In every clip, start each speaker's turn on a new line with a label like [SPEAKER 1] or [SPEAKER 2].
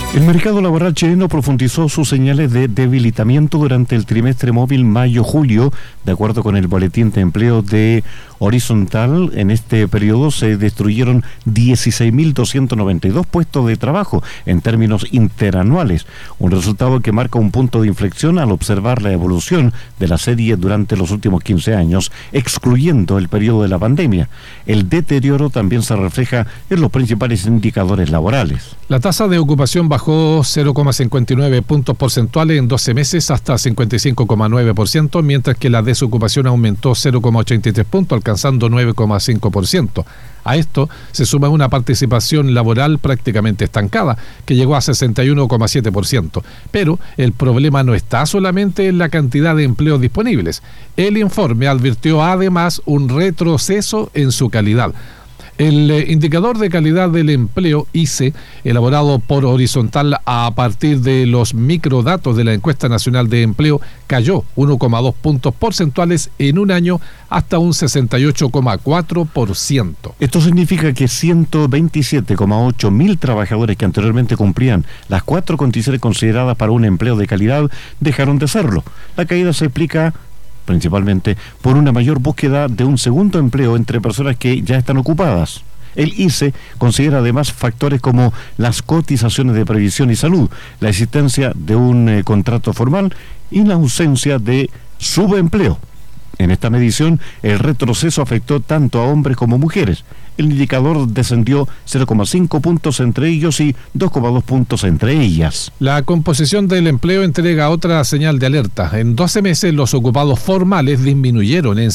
[SPEAKER 1] El mercado laboral chileno profundizó sus señales de debilitamiento durante el trimestre móvil mayo-julio. De acuerdo con el boletín de empleo de Horizontal, en este periodo se destruyeron 16.292 puestos de trabajo en términos interanuales, un resultado que marca un punto de inflexión al observar la evolución de la serie durante los últimos 15 años, excluyendo el periodo de la pandemia. El deterioro también se refleja en los principales indicadores laborales.
[SPEAKER 2] La tasa de ocupación bajó 0,59 puntos porcentuales en 12 meses hasta 55,9%, mientras que la desocupación aumentó 0,83 puntos, alcanzando 9,5%. A esto se suma una participación laboral prácticamente estancada, que llegó a 61,7%. Pero el problema no está solamente en la cantidad de empleos disponibles. El informe advirtió además un retroceso en su calidad. El indicador de calidad del empleo, ICE, elaborado por Horizontal a partir de los microdatos de la Encuesta Nacional de Empleo, cayó 1,2 puntos porcentuales en un año hasta un 68,4%.
[SPEAKER 1] Esto significa que 127,8 mil trabajadores que anteriormente cumplían las 4 condiciones consideradas para un empleo de calidad dejaron de serlo. La caída se explica principalmente por una mayor búsqueda de un segundo empleo entre personas que ya están ocupadas. El ICE considera además factores como las cotizaciones de previsión y salud, la existencia de un contrato formal y la ausencia de subempleo. En esta medición, el retroceso afectó tanto a hombres como mujeres. El indicador descendió 0,5 puntos entre ellos y 2,2 puntos entre ellas.
[SPEAKER 2] La composición del empleo entrega otra señal de alerta. En 12 meses, los ocupados formales disminuyeron en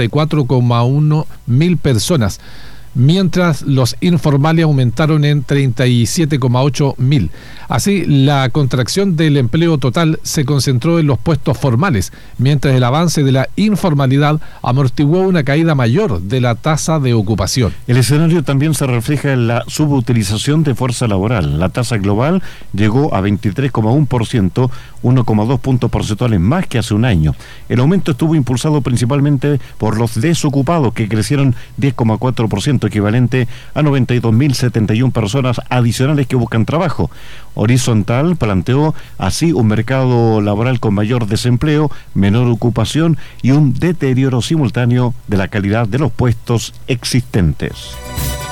[SPEAKER 2] 54,1 mil personas, mientras los informales aumentaron en 37,8 mil. Así, la contracción del empleo total se concentró en los puestos formales, mientras el avance de la informalidad amortiguó una caída mayor de la tasa de ocupación.
[SPEAKER 1] El escenario también se refleja en la subutilización de fuerza laboral. La tasa global llegó a 23,1%, 1,2 puntos porcentuales más que hace un año. El aumento estuvo impulsado principalmente por los desocupados, que crecieron 10,4%, equivalente a 92.071 personas adicionales que buscan trabajo. Horizontal planteó así un mercado laboral con mayor desempleo, menor ocupación y un deterioro simultáneo de la calidad de los puestos existentes.